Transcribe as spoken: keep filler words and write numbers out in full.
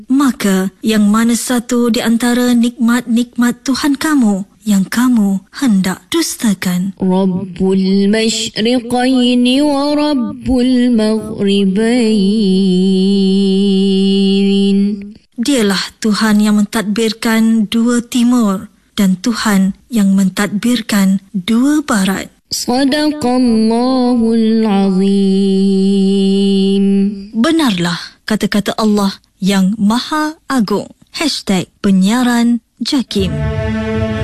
Maka yang mana satu di antara nikmat-nikmat Tuhan kamu yang kamu hendak dustakan? Rabbul Mashriqaini wa Rabbul Maghribain. Dialah Tuhan yang mentadbirkan dua timur dan Tuhan yang mentadbirkan dua barat. Sadaqallahul Azim. Benarlah kata-kata Allah yang Maha Agung. Hashtag Penyiaran Jakim.